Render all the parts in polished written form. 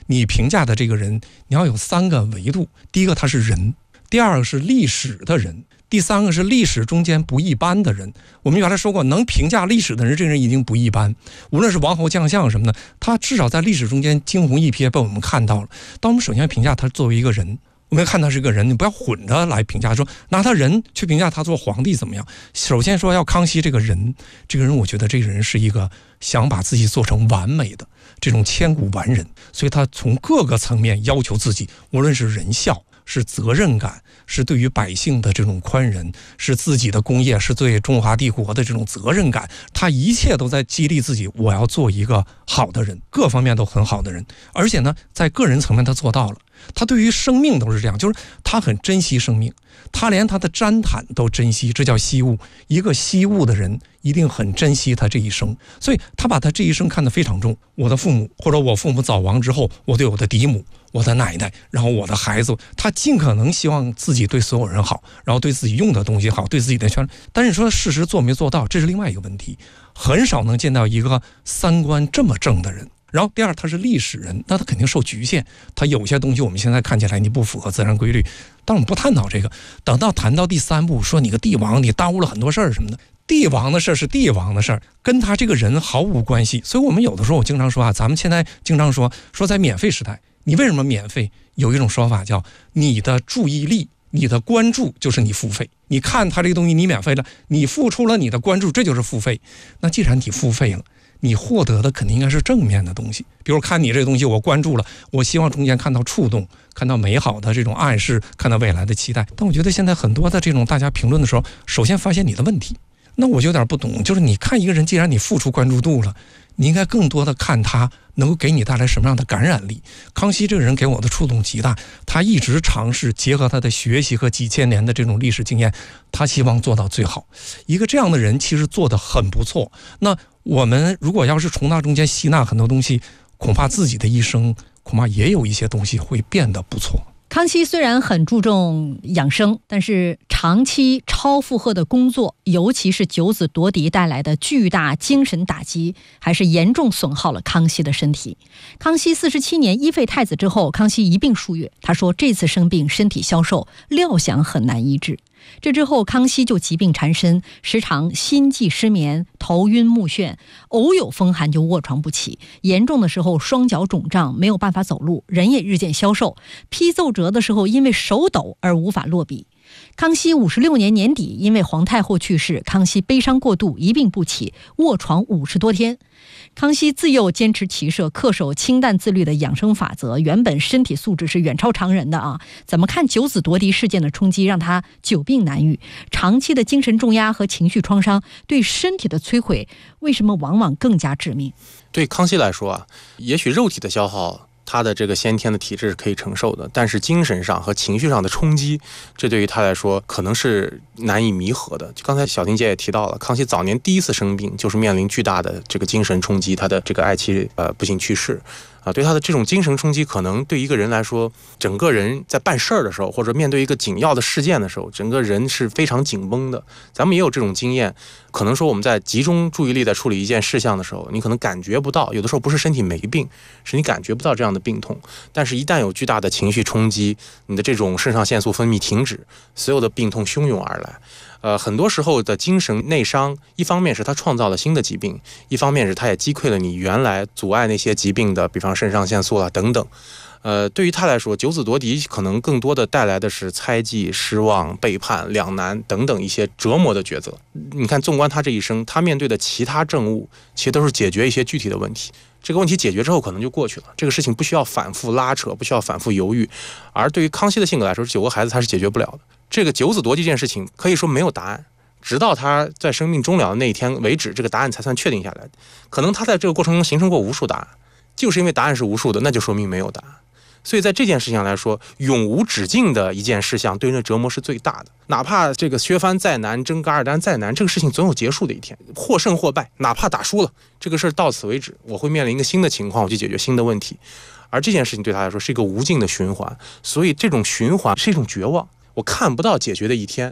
你评价的这个人，你要有3个维度。第一个他是人，第二个是历史的人，第3个是历史中间不一般的人。我们原来说过，能评价历史的人，这个人一定不一般。无论是王侯将相什么的，他至少在历史中间惊鸿一瞥被我们看到了。当我们首先评价他作为一个人，我们看他是个人，你不要混着来评价，说拿他人去评价他做皇帝怎么样。首先说要康熙这个人，我觉得这个人是一个想把自己做成完美的这种千古完人，所以他从各个层面要求自己，无论是仁孝，是责任感，是对于百姓的这种宽仁，是自己的功业，是对中华帝国的这种责任感，他一切都在激励自己，我要做一个好的人，各方面都很好的人。而且呢，在个人层面他做到了，他对于生命都是这样，就是他很珍惜生命，他连他的毡毯都珍惜，这叫惜物。一个惜物的人一定很珍惜他这一生，所以他把他这一生看得非常重。我的父母，或者我父母早亡之后，我对我的嫡母，我的奶奶，然后我的孩子，他尽可能希望自己对所有人好，然后对自己用的东西好，对自己的圈。但是说事实做没做到，这是另外一个问题。很少能见到一个3观这么正的人。然后第二，他是历史人，那他肯定受局限，他有些东西我们现在看起来你不符合自然规律，但我们不探讨这个。等到谈到第3步，说你个帝王，你耽误了很多事儿什么的，帝王的事是帝王的事儿，跟他这个人毫无关系。所以我们有的时候我经常说啊，咱们现在经常说在免费时代，你为什么免费？有一种说法叫你的注意力，你的关注就是你付费。你看他这个东西你免费了，你付出了你的关注，这就是付费。那既然你付费了，你获得的肯定应该是正面的东西。比如看你这个东西我关注了，我希望中间看到触动，看到美好的这种暗示，看到未来的期待。但我觉得现在很多的这种大家评论的时候，首先发现你的问题，那我就有点不懂，就是你看一个人，既然你付出关注度了，你应该更多的看他能够给你带来什么样的感染力。康熙这个人给我的触动极大，他一直尝试结合他的学习和几千年的这种历史经验，他希望做到最好。一个这样的人其实做得很不错。那我们如果要是从他中间吸纳很多东西，恐怕自己的一生恐怕也有一些东西会变得不错。 康熙虽然很注重养生，但是长期超负荷的工作，尤其是九子夺嫡带来的巨大精神打击，还是严重损耗了康熙的身体。康熙47年一废太子之后，康熙一病数月，他说这次生病身体消瘦，料想很难医治。这之后康熙就疾病缠身，时常心悸失眠，头晕目眩，偶有风寒就卧床不起，严重的时候双脚肿胀，没有办法走路，人也日渐消瘦，批奏折的时候因为手抖而无法落笔。康熙56年年底，因为皇太后去世，康熙悲伤过度，一病不起，卧床50多天。康熙自幼坚持骑射，恪守清淡自律的养生法则，原本身体素质是远超常人的啊。怎么看九子夺嫡事件的冲击，让他久病难愈，长期的精神重压和情绪创伤对身体的摧毁，为什么往往更加致命？ 对康熙来说啊，也许肉体的消耗他的这个先天的体质是可以承受的，但是精神上和情绪上的冲击，这对于他来说可能是难以弥合的。刚才小婷姐也提到了，康熙早年第一次生病就是面临巨大的这个精神冲击，他的这个爱妻不幸去世对他的这种精神冲击，可能对一个人来说，整个人在办事儿的时候，或者面对一个紧要的事件的时候，整个人是非常紧绷的。咱们也有这种经验，可能说我们在集中注意力在处理一件事项的时候，你可能感觉不到，有的时候不是身体没病，是你感觉不到这样的病痛，但是一旦有巨大的情绪冲击，你的这种肾上腺素分泌停止，所有的病痛汹涌而来。很多时候的精神内伤，一方面是他创造了新的疾病，一方面是他也击溃了你原来阻碍那些疾病的，比方肾上腺素等等。对于他来说，九子夺嫡可能更多的带来的是猜忌、失望、背叛、两难等等一些折磨的抉择。你看，纵观他这一生，他面对的其他政务，其实都是解决一些具体的问题。这个问题解决之后可能就过去了，这个事情不需要反复拉扯，不需要反复犹豫。而对于康熙的性格来说，9个孩子他是解决不了的。这个九子夺嫡这件事情可以说没有答案，直到他在生命终了的那一天为止，这个答案才算确定下来。可能他在这个过程中形成过无数答案，就是因为答案是无数的，那就说明没有答案。所以在这件事情上来说，永无止境的一件事项对人的折磨是最大的。哪怕这个削藩再难，征噶尔丹再难，这个事情总有结束的一天，或胜或败，哪怕打输了，这个事儿到此为止，我会面临一个新的情况，我去解决新的问题。而这件事情对他来说是一个无尽的循环，所以这种循环是一种绝望，我看不到解决的一天。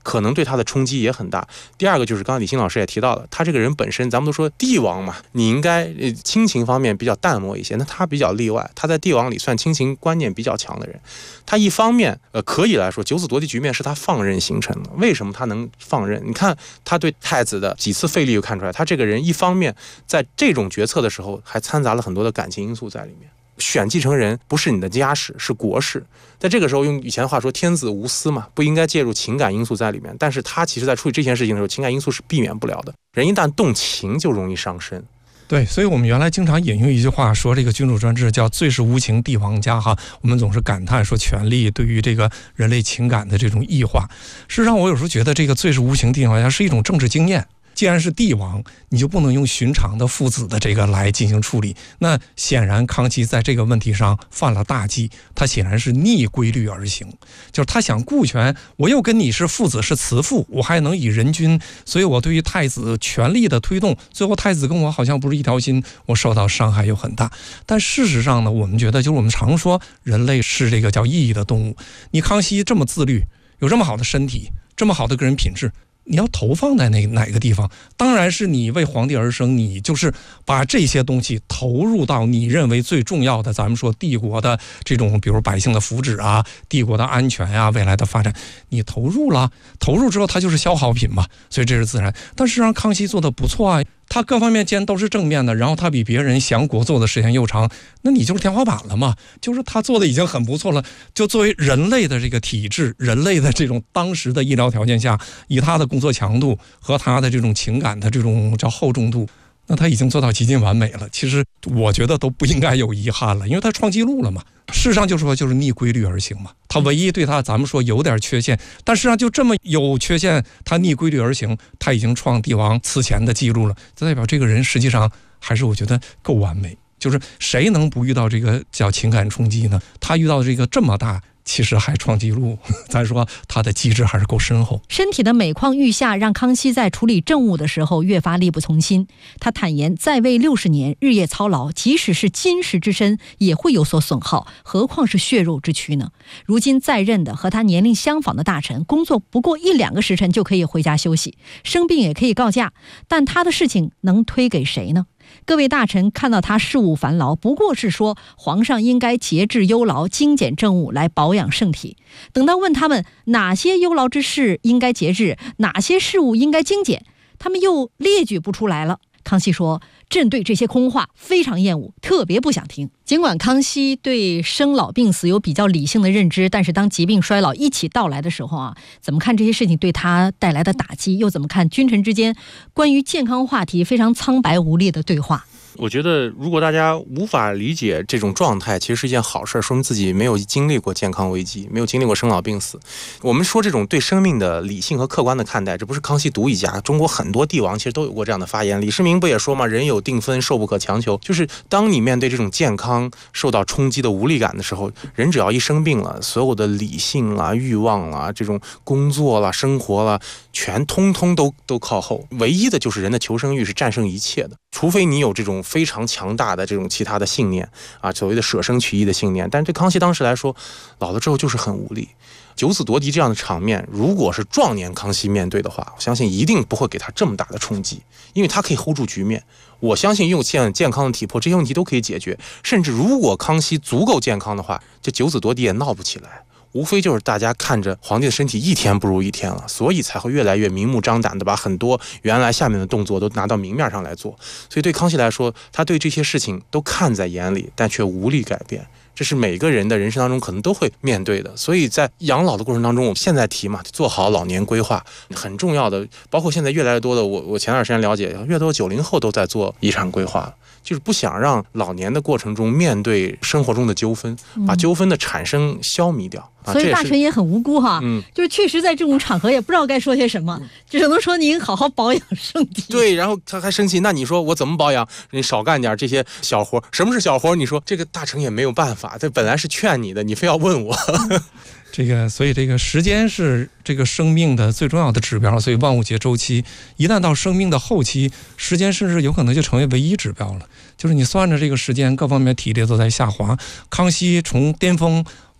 可能对他的冲击也很大。第二个就是刚刚李欣老师也提到了，他这个人本身，咱们都说帝王嘛，你应该亲情方面比较淡漠一些，那他比较例外，他在帝王里算亲情观念比较强的人。他一方面可以来说九子夺嫡局面是他放任形成的。为什么他能放任？你看他对太子的几次废立就看出来，他这个人一方面在这种决策的时候还掺杂了很多的感情因素在里面。选继承人不是你的家事，是国事。在这个时候，用以前的话说，天子无私嘛，不应该介入情感因素在里面。但是他其实在处理这件事情的时候，情感因素是避免不了的。人一旦动情，就容易伤身。 对，所以我们原来经常引用一句话说，这个君主专制叫最是无情帝王家哈。我们总是感叹说权力对于这个人类情感的这种异化。事实上，我有时候觉得这个最是无情帝王家是一种政治经验。既然是帝王，你就不能用寻常的父子的这个来进行处理。那显然康熙在这个问题上犯了大忌，他显然是逆规律而行，就是他想顾全，我又跟你是父子是慈父，我还能以人君，所以我对于太子全力的推动，最后太子跟我好像不是一条心，我受到伤害又很大。但事实上呢，我们觉得就是我们常说人类是这个叫意义的动物，你康熙这么自律，有这么好的身体，这么好的个人品质，你要投放在哪个地方？当然是你为皇帝而生，你就是把这些东西投入到你认为最重要的，咱们说帝国的这种，比如百姓的福祉啊，帝国的安全啊，未来的发展，你投入了，投入之后它就是消耗品嘛，所以这是自然。但事实上康熙做的不错啊，他各方面既然都是正面的，然后他比别人降国做的时间又长，那你就是天花板了嘛，就是他做的已经很不错了。就作为人类的这个体质，人类的这种当时的医疗条件下，以他的工作强度和他的这种情感的这种叫厚重度，那他已经做到极尽完美了。其实我觉得都不应该有遗憾了，因为他创纪录了嘛。事实上就说就是逆规律而行嘛，他唯一对他咱们说有点缺陷，但事实上就这么有缺陷，他逆规律而行，他已经创帝王此前的记录了，这代表这个人实际上还是我觉得够完美。就是谁能不遇到这个叫情感冲击呢？他遇到这个这么大，其实还创纪录，咱说他的机智还是够深厚。 身体的每况愈下让康熙在处理政务的时候越发力不从心。他坦言在位60年，日夜操劳，即使是金石之身也会有所损耗，何况是血肉之躯呢？如今在任的和他年龄相仿的大臣，工作不过1-2个时辰就可以回家休息，生病也可以告假，但他的事情能推给谁呢？各位大臣看到他事务繁劳，不过是说皇上应该节制忧劳，精简政务来保养圣体。等到问他们哪些忧劳之事应该节制，哪些事务应该精简，他们又列举不出来了。康熙说，朕对这些空话非常厌恶，特别不想听。尽管康熙对生老病死有比较理性的认知，但是当疾病衰老一起到来的时候啊，怎么看这些事情对他带来的打击，又怎么看君臣之间关于健康话题非常苍白无力的对话？ 我觉得如果大家无法理解这种状态，其实是一件好事，说明自己没有经历过健康危机，没有经历过生老病死。我们说这种对生命的理性和客观的看待，这不是康熙独一家，中国很多帝王其实都有过这样的发言。李世民不也说嘛，人有定分，寿不可强求。就是当你面对这种健康受到冲击的无力感的时候，人只要一生病了，所有的理性啦、欲望啦、这种工作啦、生活啦，全通通都靠后。唯一的就是人的求生欲是战胜一切的，除非你有这种非常强大的这种其他的信念啊，所谓的舍生取义的信念。但是对康熙当时来说，老了之后就是很无力。九子夺嫡这样的场面，如果是壮年康熙面对的话，我相信一定不会给他这么大的冲击，因为他可以 hold 住局面。我相信用健康的体魄，这些问题都可以解决。甚至如果康熙足够健康的话，这九子夺嫡也闹不起来。无非就是大家看着皇帝的身体一天不如一天了，所以才会越来越明目张胆的把很多原来下面的动作都拿到明面上来做。所以对康熙来说，他对这些事情都看在眼里，但却无力改变。这是每个人的人生当中可能都会面对的。所以在养老的过程当中，我们现在提嘛，做好老年规划很重要的。包括现在越来越多的，我前段时间了解，越多90后都在做遗产规划，就是不想让老年的过程中面对生活中的纠纷，把纠纷的产生消弭掉。 所以大臣也很无辜哈，就是确实在这种场合也不知道该说些什么，只能说您好好保养身体。 对，然后他还生气，那你说我怎么保养？你少干点这些小活。什么是小活？你说这个大臣也没有办法，这本来是劝你的，你非要问我。 所以这个时间是这个生命的最重要的指标，所以万物皆周期。一旦到生命的后期，时间甚至有可能就成为唯一指标了。就是你算着这个时间，各方面体力都在下滑。康熙从巅峰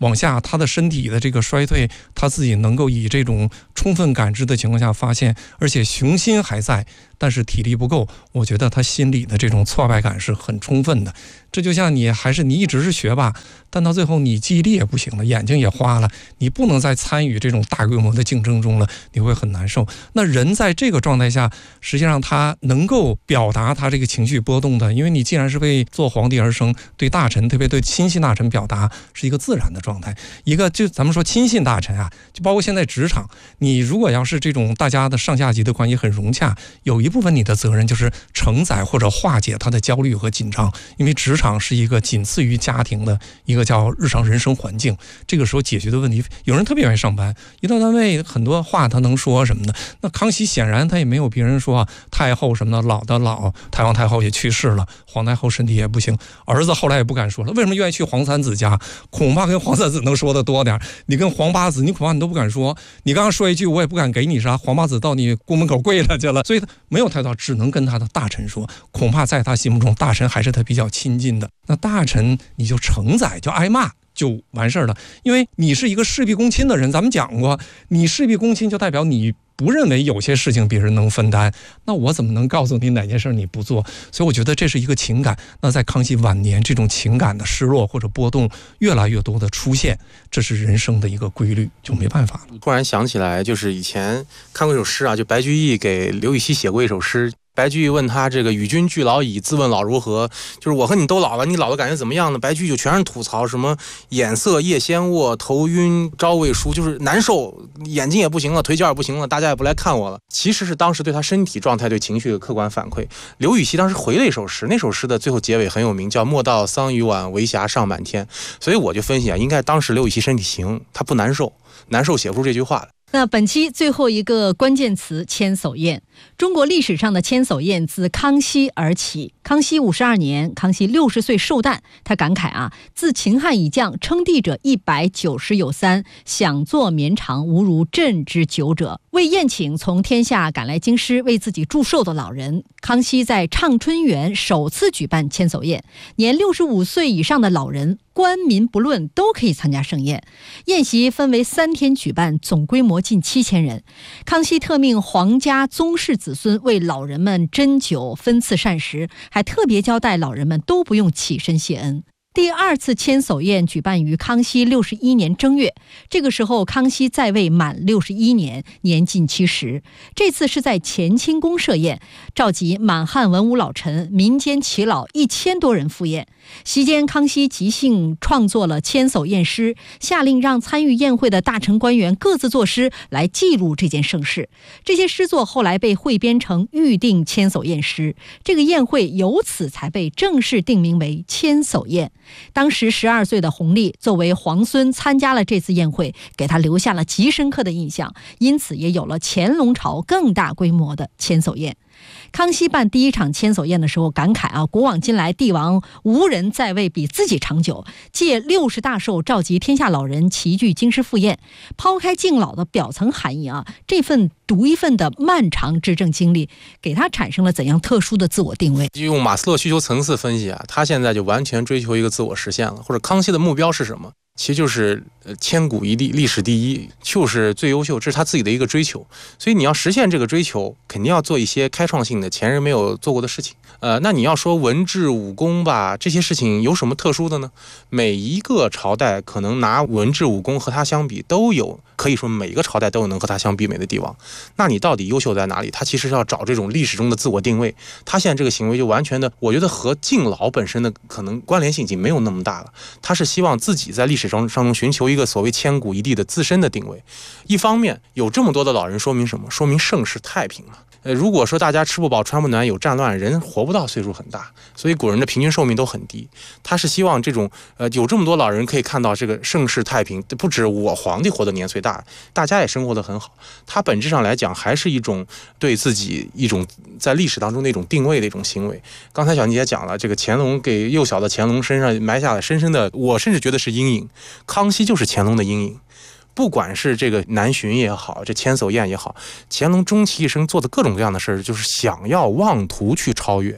往下他的身体的这个衰退，他自己能够以这种充分感知的情况下发现，而且雄心还在，但是体力不够，我觉得他心里的这种挫败感是很充分的。这就像你一直是学霸，但到最后你记忆力也不行了，眼睛也花了，你不能再参与这种大规模的竞争中了，你会很难受。那人在这个状态下，实际上他能够表达他这个情绪波动的，因为你既然是为做皇帝而生，对大臣，特别对亲信大臣表达是一个自然的状态。一个就咱们说亲信大臣啊，就包括现在职场，你如果要是这种大家的上下级的关系很融洽，有一部分你的责任就是承载或者化解他的焦虑和紧张，因为职场是一个仅次于家庭的一个叫日常人生环境。这个时候解决的问题，有人特别愿意上班，一到单位很多话他能说什么的。那康熙显然他也没有别人说太后什么的，老的老，太皇太后也去世了，皇太后身体也不行，儿子后来也不敢说了。为什么愿意去皇三子家？恐怕跟皇三子能说的多点，你跟皇八子你恐怕你都不敢说。你刚刚说一句我也不敢给你啥，皇八子到你宫门口跪了去了，所以他没有太多，只能跟他的大臣说。恐怕在他心目中，大臣还是他比较亲近的。那大臣你就承载，就挨骂就完事儿了。因为你是一个事必躬亲的人，咱们讲过，你事必躬亲就代表你不认为有些事情别人能分担，那我怎么能告诉你哪件事你不做？所以我觉得这是一个情感。那在康熙晚年，这种情感的失落或者波动越来越多的出现，这是人生的一个规律，就没办法了。 突然想起来，就是以前看过一首诗啊，就白居易给刘禹锡写过一首诗。白居易问他这个与君俱老矣，自问老如何？就是我和你都老了，你老的感觉怎么样呢？白居易就全是吐槽，什么眼色夜先卧，头晕朝未梳，就是难受，眼睛也不行了，腿脚也不行了，大家也不来看我了。其实是当时对他身体状态、对情绪的客观反馈。刘禹锡当时回了一首诗，那首诗的最后结尾很有名，叫莫道桑榆晚，为霞尚满天。所以我就分析啊，应该当时刘禹锡身体行，他不难受，难受写不出这句话来。 那本期最后一个关键词，千叟宴。中国历史上的千叟宴自康熙而起。康熙52年，康熙60岁寿诞，他感慨啊，自秦汉以降，称帝者190有3，享作绵长，无如朕之久者。为宴请从天下赶来京师为自己祝寿的老人，康熙在畅春园首次举办千叟宴，年65岁以上的老人，官民不论都可以参加盛宴。宴席分为3天举办，总规模近7000人。康熙特命皇家宗室子孙为老人们斟酒分赐膳食，还特别交代老人们都不用起身谢恩。第2次千叟宴举办于康熙61年正月，这个时候康熙在位满61年，年近70。这次是在乾清宫设宴，召集满汉文武老臣、民间耆老1000多人赴宴。席间，康熙即兴创作了千叟宴诗，下令让参与宴会的大臣官员各自作诗来记录这件盛事。这些诗作后来被汇编成《预定千叟宴诗》，这个宴会由此才被正式定名为千叟宴。当时12岁的弘历作为皇孙参加了这次宴会，给他留下了极深刻的印象，因此也有了乾隆朝更大规模的千叟宴。康熙办第1场千叟宴的时候感慨啊，古往今来帝王无人在位比自己长久，借60大寿召集天下老人齐聚京师赴宴。抛开敬老的表层含义啊，这份独一份的漫长执政经历给他产生了怎样特殊的自我定位？ 用马斯洛需求层次分析啊，他现在就完全追求一个自我实现了。或者康熙的目标是什么？其实就是千古一帝，历史第一，就是最优秀，这是他自己的一个追求。所以你要实现这个追求，肯定要做一些开创性的前人没有做过的事情。那你要说文治武功吧，这些事情有什么特殊的呢？每一个朝代可能拿文治武功和他相比都有，可以说每一个朝代都有能和他相比美的帝王。那你到底优秀在哪里？他其实要找这种历史中的自我定位。他现在这个行为就完全的，我觉得和敬老本身的可能关联性已经没有那么大了。他是希望自己在历史上中寻求一个所谓千古一帝的自身的定位。一方面有这么多的老人，说明什么？说明盛世太平了。如果说大家吃不饱穿不暖有战乱，人活不到岁数很大，所以古人的平均寿命都很低。他是希望这种有这么多老人可以看到这个盛世太平，不止我皇帝活得年岁大，大家也生活得很好。他本质上来讲还是一种对自己一种在历史当中的一种定位的一种行为。刚才小妮也讲了，这个乾隆给幼小的乾隆身上埋下了深深的，我甚至觉得是阴影。康熙就是乾隆的阴影。不管是这个南巡也好，这千叟宴也好，乾隆终其一生做的各种各样的事儿，就是想要妄图去超越。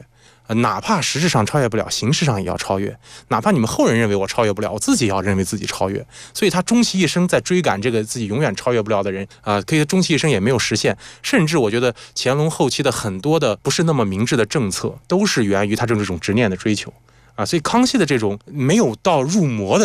哪怕实质上超越不了，形式上也要超越，哪怕你们后人认为我超越不了，我自己也要认为自己超越。所以他终其一生在追赶这个自己永远超越不了的人可以终其一生也没有实现。甚至我觉得乾隆后期的很多的不是那么明智的政策，都是源于他这种执念的追求所以康熙的这种没有到入魔的